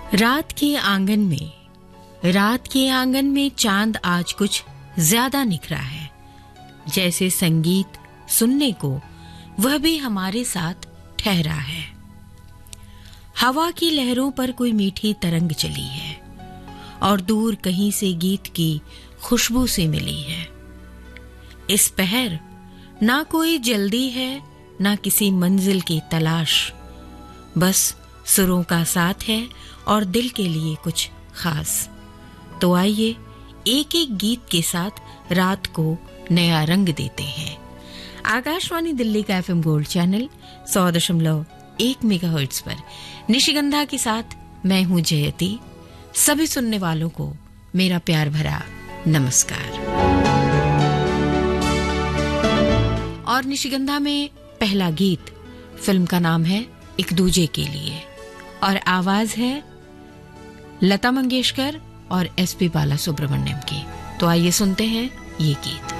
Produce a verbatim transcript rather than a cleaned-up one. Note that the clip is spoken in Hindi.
रात के आंगन में रात के आंगन में चांद आज कुछ ज्यादा निखरा है। जैसे संगीत सुनने को वह भी हमारे साथ ठहरा है। हवा की लहरों पर कोई मीठी तरंग चली है और दूर कहीं से गीत की खुशबू से मिली है। इस पहर ना कोई जल्दी है ना किसी मंजिल की तलाश, बस सुरों का साथ है और दिल के लिए कुछ खास। तो आइए एक एक गीत के साथ रात को नया रंग देते हैं। आकाशवाणी दिल्ली का एफएम गोल्ड चैनल सौ दशमलव एक मेगाहर्ट्ज पर निशिगंधा के साथ मैं हूं जयती। सभी सुनने वालों को मेरा प्यार भरा नमस्कार। और निशिगंधा में पहला गीत, फिल्म का नाम है एक दूजे के लिए और आवाज है लता मंगेशकर और एसपी बालासुब्रमण्यम की। तो आइए सुनते हैं ये गीत।